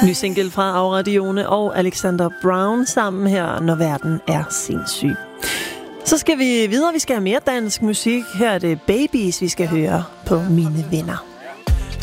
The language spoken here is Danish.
Ny single fra Aura Dione og Alexander Brown sammen her, Når verden er sindssyg. Så skal vi videre, vi skal have mere dansk musik. Her er det Babies, vi skal høre på Mine Venner.